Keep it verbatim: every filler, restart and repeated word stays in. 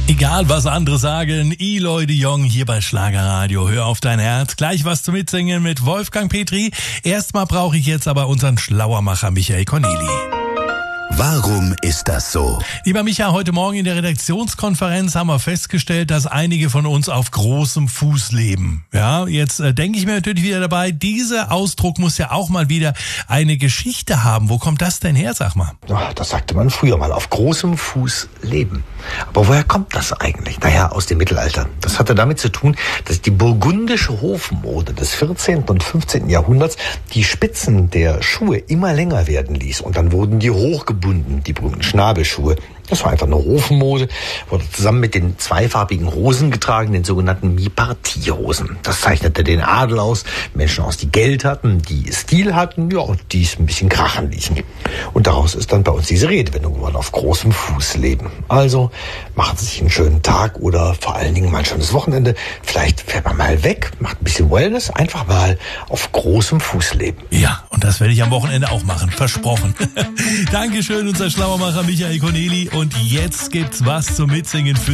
Egal was andere sagen, Eloy de Jong hier bei Schlagerradio. Hör auf dein Herz. Gleich was zum Mitsingen mit Wolfgang Petri. Erstmal brauche ich jetzt aber unseren Schlauermacher Michael Corneli. Warum ist das so? Lieber Micha, heute Morgen in der Redaktionskonferenz haben wir festgestellt, dass einige von uns auf großem Fuß leben. Ja, jetzt äh, denke ich mir natürlich wieder dabei, dieser Ausdruck muss ja auch mal wieder eine Geschichte haben. Wo kommt das denn her, sag mal? Ach, das sagte man früher mal, auf großem Fuß leben. Aber woher kommt das eigentlich? Naja, aus dem Mittelalter. Das hatte damit zu tun, dass die burgundische Hofmode des vierzehnten und fünfzehnten Jahrhunderts die Spitzen der Schuhe immer länger werden ließ. Und dann wurden die hochgebunden, die berühmten Schnabelschuhe. Das war einfach eine Hofmode, wurde zusammen mit den zweifarbigen Hosen getragen, den sogenannten Mi-Partie-Hosen. Das zeichnete den Adel aus, Menschen aus, die Geld hatten, die Stil hatten, ja, und die es ein bisschen krachen ließen. Und daraus ist dann bei uns diese Redewendung geworden, auf großem Fuß leben. Also machen Sie sich einen schönen Tag oder vor allen Dingen mal ein schönes Wochenende. Vielleicht fährt man mal weg, macht ein bisschen Wellness, einfach mal auf großem Fuß leben. Ja, und das werde ich am Wochenende auch machen, versprochen. Dankeschön, unser Schlauermacher Michael Corneli. Und jetzt gibt's was zum Mitsingen für